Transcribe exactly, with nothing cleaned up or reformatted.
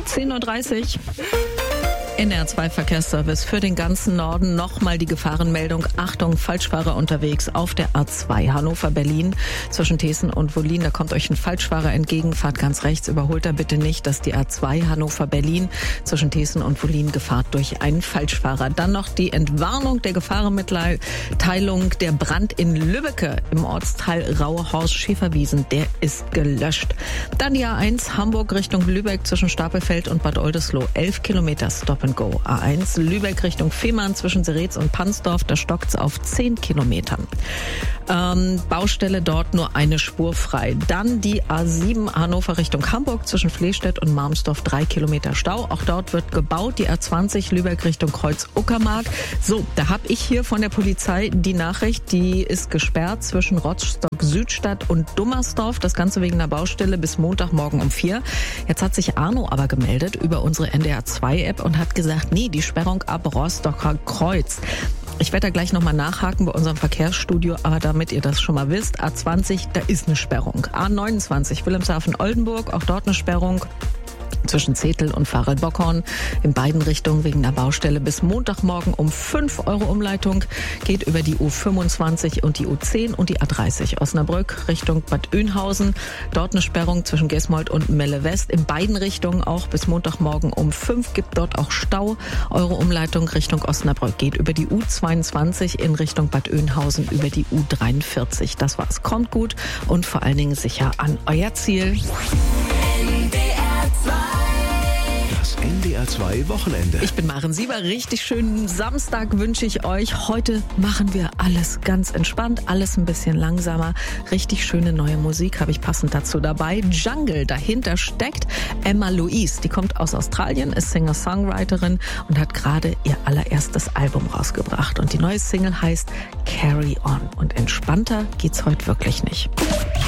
zehn Uhr dreißig. N R zwei Verkehrsservice für den ganzen Norden. Nochmal die Gefahrenmeldung. Achtung, Falschfahrer unterwegs auf der A zwei Hannover-Berlin zwischen Thesen und Wollin. Da kommt euch ein Falschfahrer entgegen. Fahrt ganz rechts, überholt er bitte nicht. Das ist die A zwei Hannover-Berlin zwischen Thesen und Wollin. Gefahrt durch einen Falschfahrer. Dann noch die Entwarnung der Gefahrenmitteilung. Der Brand in Lübbecke im Ortsteil Rauhorst-Schäferwiesen. Der ist gelöscht. Dann die A eins Hamburg Richtung Lübeck zwischen Stapelfeld und Bad Oldesloe. elf Kilometer Stop and Go. A eins Lübeck Richtung Fehmarn zwischen Seretz und Pansdorf, da stockt's auf zehn Kilometern. Ähm, Baustelle dort nur eine Spur frei. Dann die A sieben Hannover Richtung Hamburg zwischen Flehstedt und Marmsdorf, drei Kilometer Stau. Auch dort wird gebaut. Die A zwanzig Lübeck Richtung Kreuz-Uckermark. So, da habe ich hier von der Polizei die Nachricht, die ist gesperrt zwischen Rostock-Südstadt und Dummersdorf. Das Ganze wegen einer Baustelle bis Montagmorgen um vier. Jetzt hat sich Arno aber gemeldet über unsere N D R zwei App und hat gesagt, nee, die Sperrung ab Rostocker Kreuz. Ich werde da gleich nochmal nachhaken bei unserem Verkehrsstudio, aber damit ihr das schon mal wisst, A zwanzig, da ist eine Sperrung. A neunundzwanzig Wilhelmshaven-Oldenburg, auch dort eine Sperrung. Zwischen Zetel und Farel-Bockhorn in beiden Richtungen wegen der Baustelle bis Montagmorgen um fünf Euro Umleitung. Geht über die U fünfundzwanzig und die U zehn und die A dreißig Osnabrück Richtung Bad Oeynhausen. Dort eine Sperrung zwischen Gesmold und Melle West. In beiden Richtungen auch bis Montagmorgen um fünf. Gibt dort auch Stau. Eure Umleitung Richtung Osnabrück geht über die U zweiundzwanzig in Richtung Bad Oeynhausen über die U dreiundvierzig. Das war's. Kommt gut und vor allen Dingen sicher an euer Ziel. N D R zwei Wochenende. Ich bin Maren Sieber. Richtig schönen Samstag wünsche ich euch. Heute machen wir alles ganz entspannt, alles ein bisschen langsamer. Richtig schöne neue Musik habe ich passend dazu dabei. Jungle, dahinter steckt Emma Louise. Die kommt aus Australien, ist Singer-Songwriterin und hat gerade ihr allererstes Album rausgebracht. Und die neue Single heißt Carry On. Und entspannter geht's heute wirklich nicht.